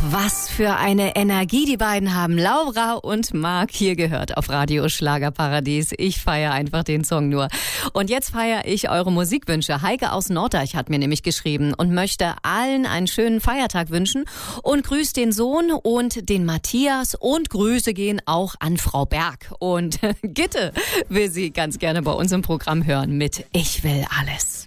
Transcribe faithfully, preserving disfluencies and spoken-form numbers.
Was für eine Energie die beiden haben. Laura und Marc hier gehört auf Radio Schlagerparadies. Ich feiere einfach den Song nur. Und jetzt feiere ich eure Musikwünsche. Heike aus Norddeich hat mir nämlich geschrieben und möchte allen einen schönen Feiertag wünschen und grüßt den Sohn und den Matthias und Grüße gehen auch an Frau Berg. Und Gitte will sie ganz gerne bei uns im Programm hören mit Ich will alles.